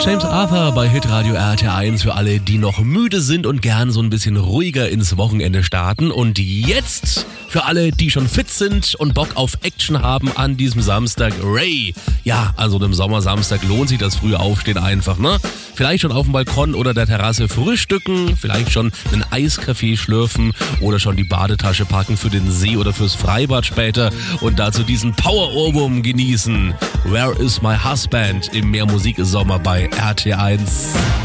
James Arthur bei Hitradio RT1 für alle, die noch müde sind und gern so ein bisschen ruhiger ins Wochenende starten. Und jetzt für alle, die schon fit sind und Bock auf Action haben an diesem Samstag, Ray. Ja, also einem Sommersamstag lohnt sich das frühe Aufstehen einfach, ne? Vielleicht schon auf dem Balkon oder der Terrasse frühstücken, vielleicht schon einen Eiskaffee schlürfen oder schon die Badetasche packen für den See oder fürs Freibad später und dazu diesen Power-Ohrwurm genießen. Where is my husband im Mehr Musik Sommer bei RT1.